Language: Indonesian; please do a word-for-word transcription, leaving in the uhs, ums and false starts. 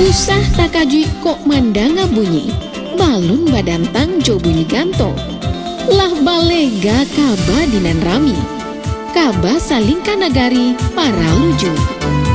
Tusah takajui kok mandanga bunyi, balun badantang jo bunyi ganto. Lah balega kaba dinan rami, kaba saling kanagari para luju.